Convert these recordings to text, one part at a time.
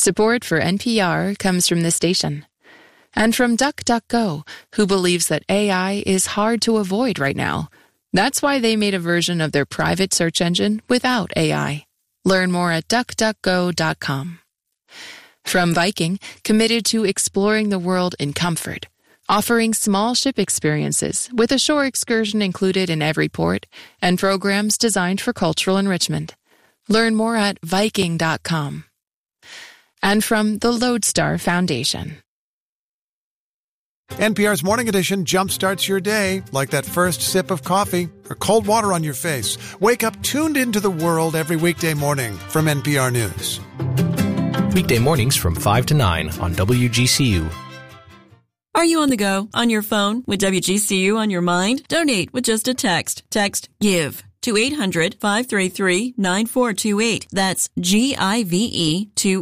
Support for NPR comes from the station. And from DuckDuckGo, who believes that AI is hard to avoid right now. That's why they made a version of their private search engine without AI. Learn more at duckduckgo.com. From Viking, committed to exploring the world in comfort, offering small ship experiences with a shore excursion included in every port and programs designed for cultural enrichment. Learn more at Viking.com. And from the Lodestar Foundation. NPR's Morning Edition jumpstarts your day like that first sip of coffee or cold water on your face. Wake up tuned into the world every weekday morning from NPR News. Weekday mornings from 5 to 9 on WGCU. Are you on the go, on your phone, with WGCU on your mind? Donate with just a text. Text GIVE to 800-533-9428. That's GIVE to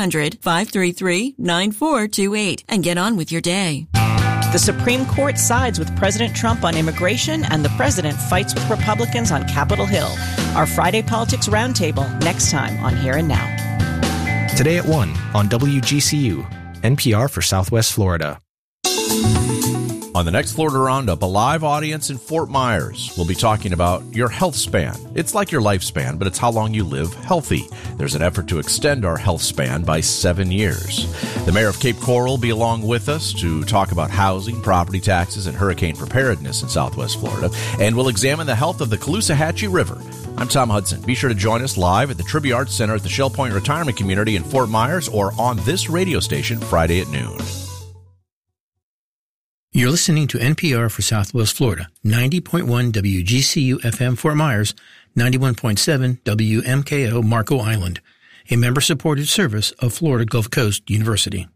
800-533-9428. And get on with your day. The Supreme Court sides with President Trump on immigration, and the president fights with Republicans on Capitol Hill. Our Friday Politics Roundtable next time on Here and Now. Today at 1 on WGCU, NPR for Southwest Florida. On the next Florida Roundup, a live audience in Fort Myers. We'll be talking about your health span. It's like your lifespan, but it's how long you live healthy. There's an effort to extend our health span by 7 years. The mayor of Cape Coral will be along with us to talk about housing, property taxes, and hurricane preparedness in Southwest Florida. And we'll examine the health of the Caloosahatchee River. I'm Tom Hudson. Be sure to join us live at the Trivia Arts Center at the Shell Point Retirement Community in Fort Myers or on this radio station Friday at noon. You're listening to NPR for Southwest Florida, 90.1 WGCU FM Fort Myers, 91.7 WMKO Marco Island, a member-supported service of Florida Gulf Coast University.